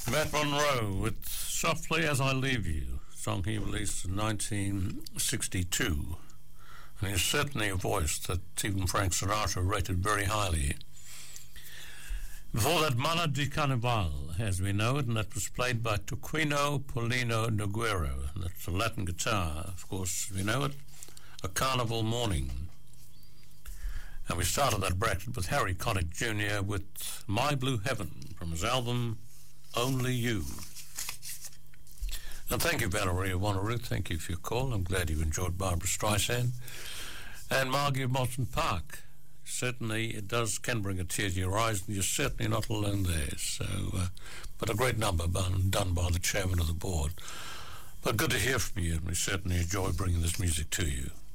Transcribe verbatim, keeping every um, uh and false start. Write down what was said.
Matt Monro with Softly As I Leave You, a song he released in nineteen sixty-two. And he's certainly a voice that even Frank Sinatra rated very highly. Before that, Mala di Carnival, as we know it, and that was played by Toquino Paulino Noguero. And that's a Latin guitar, of course, as we know it, A Carnival Morning. And we started that bracket with Harry Connick Junior with My Blue Heaven from his album Only You. And thank you, Valerie Wanneroo. Thank you for your call. I'm glad you enjoyed Barbara Streisand. And Margie of Moulton Park. Certainly it does can bring a tear to your eyes, and you're certainly not alone there. So, uh, but a great number done by the chairman of the board. But good to hear from you, and we certainly enjoy bringing this music to you.